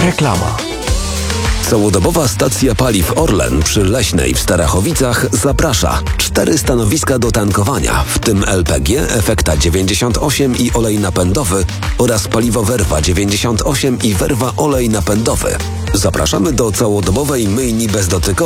Reklama. Całodobowa stacja paliw Orlen przy Leśnej w Starachowicach zaprasza. 4 stanowiska do tankowania, w tym LPG, Efekta 98 i olej napędowy oraz paliwo Werwa 98 i Werwa olej napędowy. Zapraszamy do całodobowej myjni bezdotykowej